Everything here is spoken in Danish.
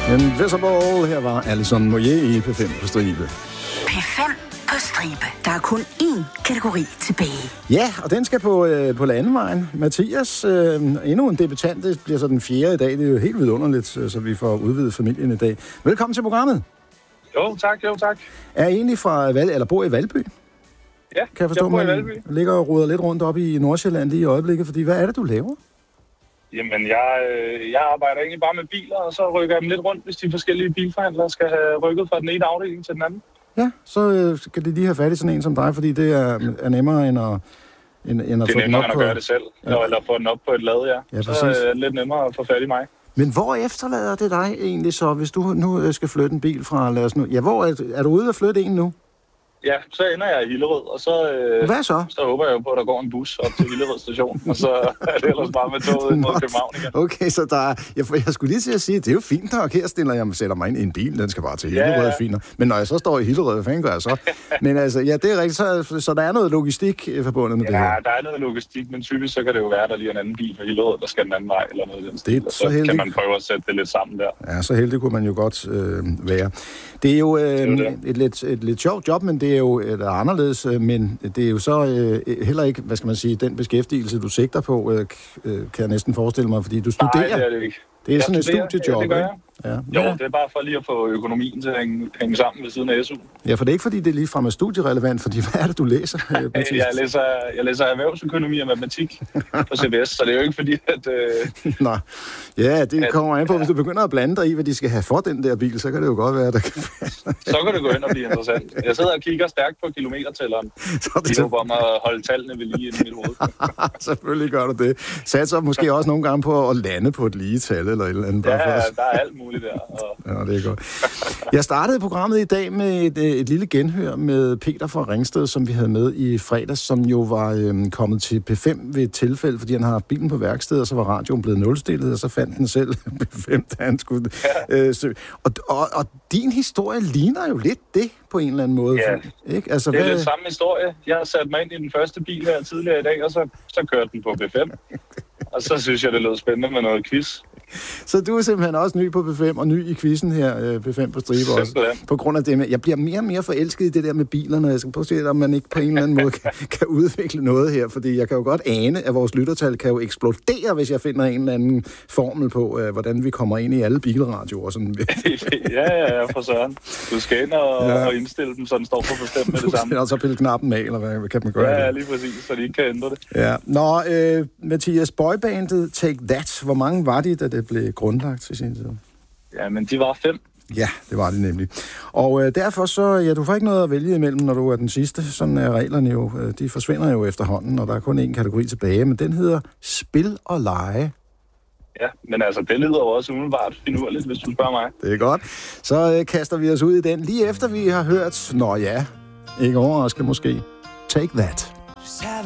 Invisible. Her var Alison Moyet i P5 på stribe. P5 på stribe. Der er kun én kategori tilbage. Ja, og den skal på landevejen. Mathias, endnu en debutant, det bliver så den 4. i dag. Det er jo helt vidunderligt, så vi får udvidet familien i dag. Velkommen til programmet. Jo, tak. Er I egentlig fra eller bor i Valby? Ja, kan jeg forstå, bor i Valby. Ligger og roder lidt rundt op i Nordsjælland lige i øjeblikket, fordi hvad er det, du laver? Jamen, jeg arbejder egentlig bare med biler, og så rykker jeg dem lidt rundt, hvis de forskellige bilforhandlere skal have rykket fra den ene afdeling til den anden. Ja, så skal de lige have fat i sådan en som dig, fordi det er nemmere end at få den op på... Det er nemmere end at gøre det selv, eller få den op på et lad, ja. Så er det lidt nemmere at få fat i mig. Men hvor efterlader det dig egentlig så, hvis du nu skal flytte en bil fra, lad os nu... Ja, hvor er du ude at flytte en nu? Ja, så ender jeg i Hillerød, og så... Hvad så? Så håber jeg jo på, at der går en bus op til Hillerød station, og så er det ellers bare med toget mod København igen. Okay, så der er... Jeg skulle lige til at sige, det er jo fint nok. Her sætter mig ind i en bil, den skal bare til Hillerød, ja. Fint nok. Men når jeg så står i Hillerød, hvad fanden gør jeg så? Men altså, ja, det er rigtigt. Så der er noget logistik forbundet med det her. Ja, der er noget logistik, men typisk så kan det jo være, der lige er en anden bil fra Hillerød, der skal den anden vej, eller noget i den stil. Det er så heldig. Kan man prøve at sætte det lidt sammen der. Ja, så heldig kunne man jo godt være. Det er jo et lidt sjovt job, men det er jo anderledes, men det er jo så heller ikke, hvad skal man sige, den beskæftigelse, du sigter på, kan jeg næsten forestille mig, fordi du studerer. Nej, det er det ikke. Det er sådan et studiejob, det gør jeg. Ja. Jo, det er bare for lige at få økonomien til at hænge sammen ved siden af SU. Ja, for det er ikke fordi, det er ligefrem studierelevant, fordi hvad er det, du læser? Jeg læser erhvervsøkonomi og matematik på CBS, så det er jo ikke fordi, at... Nej. Ja, det kommer an på, hvis du begynder at blande dig i, hvad de skal have for den der bil, så kan det jo godt være, der kan... Så kan det gå hen og blive interessant. Jeg sidder og kigger stærkt på kilometertælleren. Det er jo om at holde tallene ved lige inde i mit hoved. Selvfølgelig gør du det. Satser måske også nogle gange på at lande på et lige tal eller et eller andet. Ja, der er alt muligt der. Ja, det er godt. Jeg startede programmet i dag med et lille genhør med Peter fra Ringsted, som vi havde med i fredags, som jo var kommet til P5 ved et tilfælde, fordi han har bilen på værksted, og så var radioen blevet nulstillet, og så fandt den selv P5, da han skulle... Ja. Og din historie ligner jo lidt det på en eller anden måde. Ja, ikke? Altså, det er lidt samme historie. Jeg har sat mig ind i den første bil her tidligere i dag, og så kørte den på P5. Og så synes jeg, det lød spændende med noget quiz. Så du er simpelthen også ny på P5 og ny i quizzen her, P5 på stribe også. På grund af det med, jeg bliver mere og mere forelsket i det der med bilerne. Jeg skal prøve at se, om man ikke på en eller anden måde kan udvikle noget her, fordi jeg kan jo godt ane, at vores lyttertal kan jo eksplodere, hvis jeg finder en eller anden formel på, hvordan vi kommer ind i alle bilradioer. Sådan. Ja, for søren. Du skal ind og indstille dem, så den står på bestemt med det samme. Og så pille knappen af, eller hvad kan man gøre? Ja, lige præcis, så de ikke kan ændre det. Ja. Nå, Mathias, boybandet Take That, hvor mange var de, da det blev grundlagt i sin tid? Ja, men de var 5. Ja, det var det nemlig. Og derfor så, du får ikke noget at vælge imellem, når du er den sidste. Sådan er reglerne jo, de forsvinder jo efterhånden, og der er kun én kategori tilbage, men den hedder Spil og Lege. Ja, men altså, det lyder jo også umiddelbart finurligt, hvis du spørger mig. Det er godt. Så kaster vi os ud i den, lige efter vi har hørt, ikke overraskende måske, Take That.